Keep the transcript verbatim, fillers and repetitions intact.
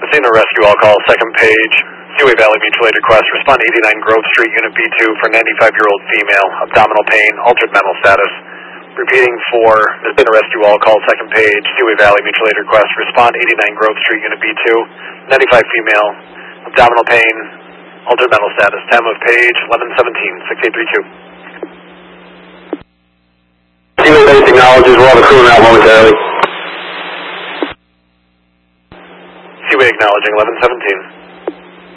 Messina Rescue, I'll call second page. Seaway Valley Mutual Aid request. Respond eighty-nine Grove Street, Unit B two for ninety-five-year-old female. Abdominal pain, altered mental status. Repeating for Messina Rescue, I'll call second page. Seaway Valley Mutual Aid request. Respond eighty-nine Grove Street, Unit B two. ninety-five female. Abdominal pain, altered mental status. Time of page eleven seventeen, six eight three two. Seaway Base acknowledges. We'll have a crew out momentarily. Seaway acknowledging eleven seventeen.